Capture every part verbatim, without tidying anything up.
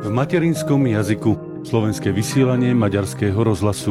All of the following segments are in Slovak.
v materinskom jazyku. Slovenské vysielanie Maďarského rozhlasu.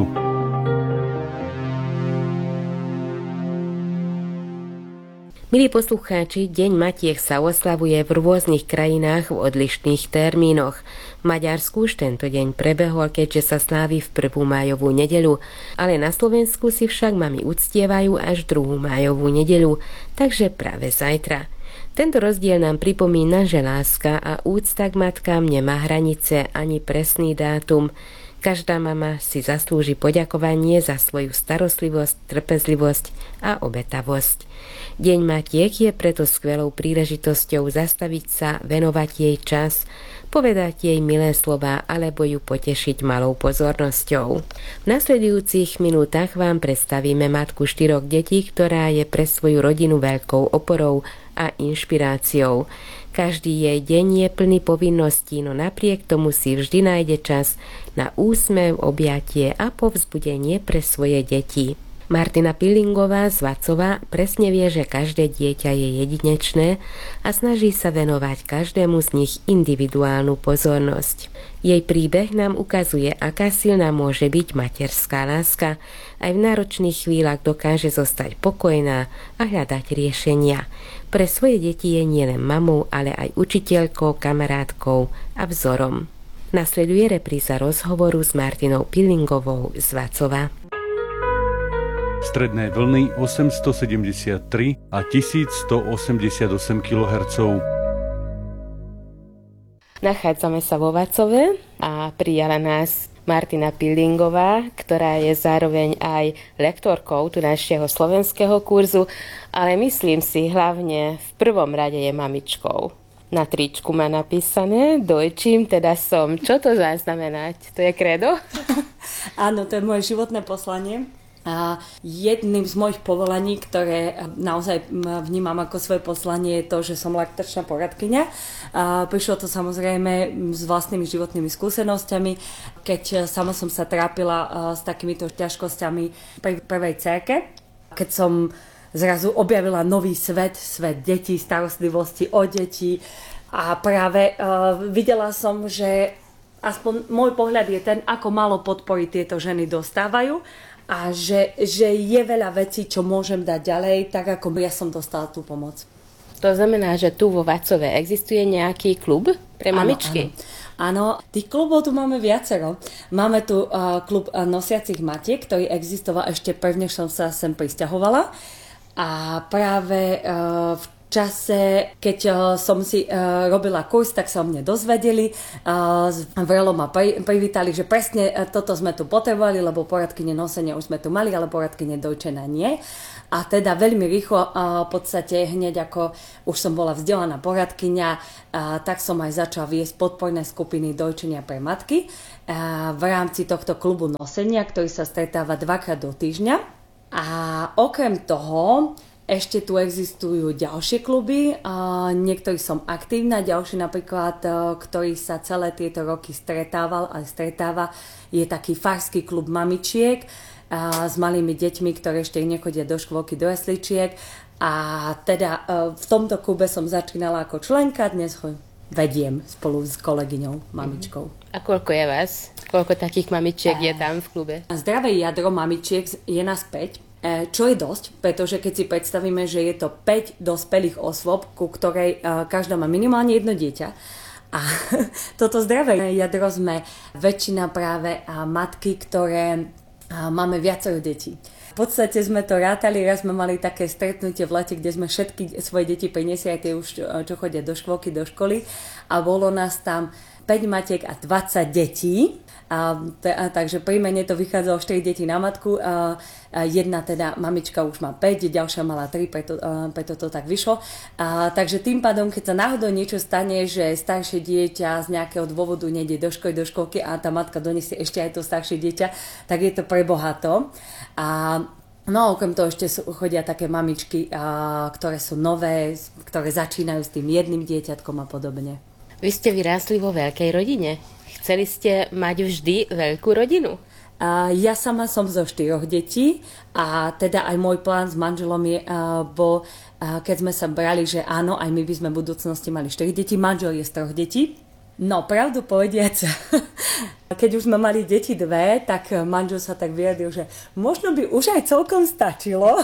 Milí poslucháči, Deň Matiek sa oslavuje v rôznych krajinách v odlišných termínoch. V Maďarsku už tento deň prebehol, keďže sa slávi v prvú májovú nedeľu, ale na Slovensku si však mami uctievajú až druhú májovú nedeľu, takže práve zajtra. Tento rozdiel nám pripomína, že láska a úcta k matkám nemá hranice ani presný dátum. Každá mama si zaslúži poďakovanie za svoju starostlivosť, trpezlivosť a obetavosť. Deň Matiek je preto skvelou príležitosťou zastaviť sa, venovať jej čas, povedať jej milé slová alebo ju potešiť malou pozornosťou. V nasledujúcich minútach vám predstavíme matku štyroch detí, ktorá je pre svoju rodinu veľkou oporou a inšpiráciou. Každý jej deň je plný povinností, no napriek tomu si vždy nájde čas na úsmev, objatie a povzbudenie pre svoje deti. Martina Pilingová z Vacova presne vie, že každé dieťa je jedinečné a snaží sa venovať každému z nich individuálnu pozornosť. Jej príbeh nám ukazuje, aká silná môže byť materská láska. Aj v náročných chvíľach dokáže zostať pokojná a hľadať riešenia. Pre svoje deti je nielen mamou, ale aj učiteľkou, kamarátkou a vzorom. Nasleduje repríza rozhovoru s Martinou Pilingovou z Vacova. Stredné vlny osemstosedemdesiattri a tisícstoosemdesiatosem kilohertzov. Nachádzame sa vo Vacove a prijala nás Martina Pilingová, ktorá je zároveň aj lektorkou tu našeho slovenského kurzu, ale myslím si hlavne v prvom rade je mamičkou. Na tričku má napísané, dojčím, teda som. Čo to má znamenať? To je kredo? Áno, to je moje životné poslanie. A jedným z mojich povolaní, ktoré naozaj vnímam ako svoje poslanie, je to, že som laktačná poradkyňa. A prišlo to samozrejme s vlastnými životnými skúsenosťami, keď sama som sa trápila s takýmito ťažkosťami pri prvej dcérke, keď som zrazu objavila nový svet, svet detí, starostlivosti o deti a práve uh, videla som, že aspoň môj pohľad je ten, ako málo podpory tieto ženy dostávajú, a že, že je veľa vecí, čo môžem dať ďalej, tak ako ja som dostala tú pomoc. To znamená, že tu vo Vacove existuje nejaký klub pre mamičky? Áno, áno. Tých klubov tu máme viacero. Máme tu uh, klub uh, nosiacich matiek, ktorý existoval ešte prvne, som sa sem prisťahovala. A práve uh, v čase, keď uh, som si uh, robila kurz, tak sa o mne dozvedeli. Uh, vrelo ma pri, privítali, že presne uh, toto sme tu potrebovali, lebo poradkyne nosenia už sme tu mali, ale poradkyne dojčenia nie. A teda veľmi rýchlo, uh, v podstate hneď ako už som bola vzdelaná poradkyňa, uh, tak som aj začala viesť podporné skupiny dojčenia pre matky uh, v rámci tohto klubu nosenia, ktorý sa stretáva dvakrát do týždňa. A okrem toho ešte tu existujú ďalšie kluby, niektorí som aktívna, ďalší napríklad, ktorý sa celé tieto roky stretával a stretáva, je taký farský klub mamičiek s malými deťmi, ktoré ešte nechodia do škôlky, do jesličiek. A teda v tomto klube som začínala ako členka, dnes ho vediem spolu s kolegyňou, mamičkou. A koľko je vás? Koľko takých mamičiek je tam v klube? Zdravé jadro mamičiek je nás päť. Čo je dosť, pretože keď si predstavíme, že je to päť dospelých osôb, ku ktorej každá má minimálne jedno dieťa. A toto zdravé jadro sme väčšina práve matky, ktoré máme viacero detí. V podstate sme to rátali, raz sme mali také stretnutie v lete, kde sme všetky svoje deti priniesli, aj tie už, čo chodia do škôlky, do školy. A bolo nás tam päť matiek a dvadsať detí. A, t- a, takže pri mene to vychádzalo štyri deti na matku, a, a jedna teda mamička už má päť, ďalšia mala tri, preto, a, preto to tak vyšlo. A, takže tým pádom, keď sa náhodou niečo stane, že staršie dieťa z nejakého dôvodu nejde do školy, do školky a tá matka donesie ešte aj to staršie dieťa, tak je to prebohato. A no a okrem toho ešte sú, chodia také mamičky, a, ktoré sú nové, ktoré začínajú s tým jedným dieťatkom a podobne. Vy ste vyrástli vo veľkej rodine. Chceli ste mať vždy veľkú rodinu? A ja sama som zo štyroch detí a teda aj môj plán s manželom je, uh, bol, uh, keď sme sa brali, že áno, aj my by sme v budúcnosti mali štyri deti. Manžel je z troch detí. No, pravdu povediac, keď už sme mali deti dve, tak manžel sa tak vyjadril, že možno by už aj celkom stačilo.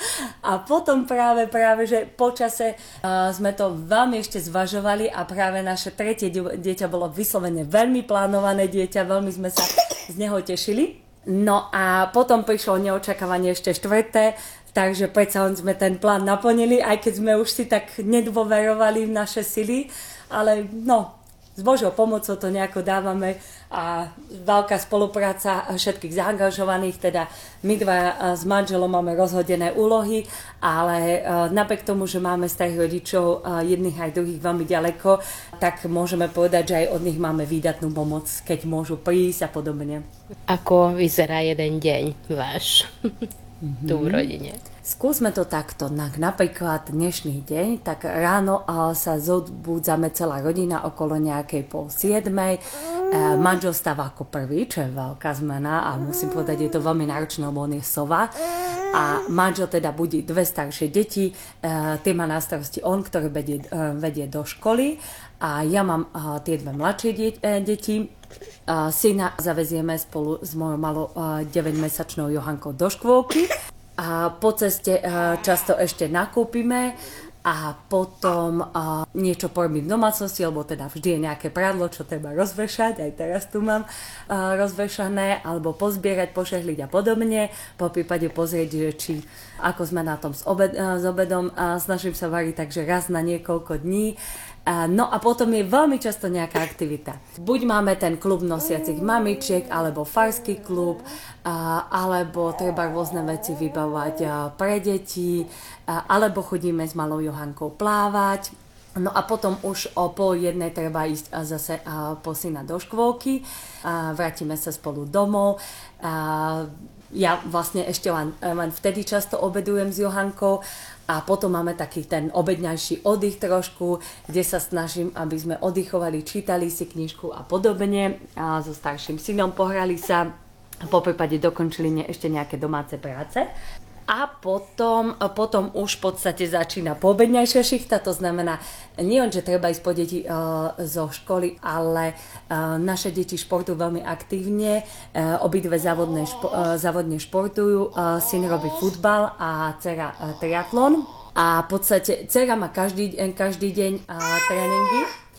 A potom práve, práve, že počase uh, sme to veľmi ešte zvažovali a práve naše tretie dieťa bolo vyslovene veľmi plánované dieťa, veľmi sme sa z neho tešili. No a potom prišlo neočakávanie ešte štvrté, takže predsa len sme ten plán naplnili, aj keď sme už si tak nedôverovali v naše sily, ale no, s Božou pomocou to nejako dávame a veľká spolupráca všetkých zaangažovaných, teda my dva s manželom máme rozhodené úlohy, ale napriek tomu, že máme starých rodičov jedných aj druhých veľmi ďaleko, tak môžeme povedať, že aj od nich máme výdatnú pomoc, keď môžu prísť a podobne. Ako vyzerá jeden deň váš mm-hmm. tu v rodine? Skúsme to takto. Napríklad dnešný deň, tak ráno sa zobúdzame celá rodina okolo nejakej pol siedmej. Manžel stáva ako prvý, čo je veľká zmena a musím povedať, je to veľmi náročné, lebo on je sova. A manžel teda budí dve staršie deti, tie má na starosti on, ktoré vedie, vedie do školy a ja mám tie dve mladšie deti. Syna zavezieme spolu s mojou malou deväťmesačnou Johankou do škôlky. A po ceste často ešte nakúpime a potom uh, niečo porobím v domácnosti, lebo teda vždy je nejaké prádlo, čo treba rozvešať, aj teraz tu mám uh, rozvešané, alebo pozbierať, pošehliť a podobne, po prípade pozrieť, že či ako sme na tom s, obed, uh, s obedom, uh, snažím sa variť takže raz na niekoľko dní. Uh, no a potom je veľmi často nejaká aktivita. Buď máme ten klub nosiacich mamičiek, alebo farský klub, uh, alebo treba rôzne veci vybavovať uh, pre deti, uh, alebo chodíme s malou Johankou plávať. No a potom už o pol jednej treba ísť uh, zase uh, po syna do škôlky. Uh, vrátime sa spolu domov. Uh, ja vlastne ešte len, len vtedy často obedujem s Johankou. A potom máme taký ten obedňajší oddych trošku, kde sa snažím, aby sme oddychovali, čítali si knižku a podobne. A so starším synom pohrali sa, po prípade dokončili ne, ešte nejaké domáce práce. A potom, potom už v podstate začína poobedňajšia šichta, to znamená, nie len, že treba ísť po deti uh, zo školy, ale uh, naše deti športujú veľmi aktívne, uh, obidve závodne, špo, uh, závodne športujú, uh, syn robí futbal a dcera uh, triatlon. A v podstate dcera má každý, každý deň uh, tréningy,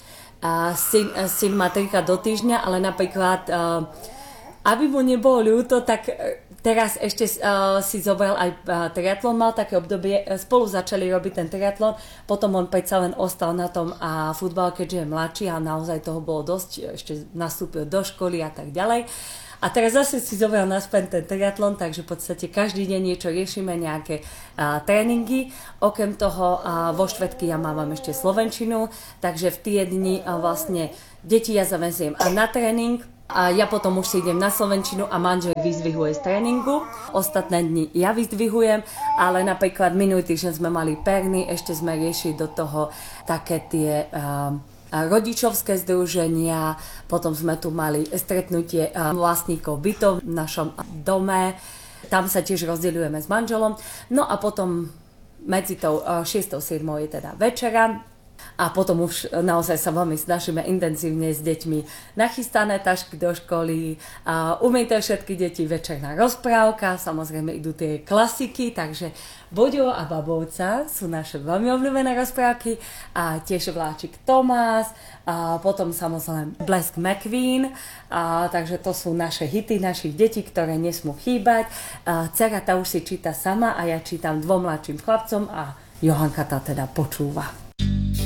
uh, syn, uh, syn má trikrát do týždňa, ale napríklad, uh, aby mu nebolo ľúto, tak uh, teraz ešte uh, si zobral aj uh, triatlon, mal také obdobie, spolu začali robiť ten triatlon, potom on predsa len ostal na tom a futbal, keďže je mladší a naozaj toho bolo dosť, ešte nastúpil do školy a tak ďalej. A teraz zase si zobral naspäť ten triatlon, takže v podstate každý deň niečo riešime, nejaké uh, tréningy. Okrem toho uh, vo štvrtky ja mám ešte slovenčinu, takže v tie dni uh, vlastne deti ja zaveziem na tréning, a ja potom už si idem na slovenčinu a manžel vyzdvihuje z tréningu. Ostatné dni ja vyzdvihujem, ale napríklad minulý týždeň sme mali perny, ešte sme riešili do toho také tie uh, rodičovské združenia, potom sme tu mali stretnutie uh, vlastníkov bytov v našom dome, tam sa tiež rozdeľujeme s manželom. No a potom medzi tou uh, šiestou siedmou je teda večera. A potom už naozaj sa veľmi snažíme intenzívne s deťmi nachystané tašky do školy, a umýte všetky deti, večerná rozprávka, samozrejme idú tie klasiky, takže Boďo a Babovca sú naše veľmi obľúbené rozprávky a tiež Vláčik Tomás, a potom samozrejme Blesk McQueen, a takže to sú naše hity našich detí, ktoré nesmú chýbať. A dcera tá už si číta sama a ja čítam dvom mladším chlapcom a Johanka tá teda počúva.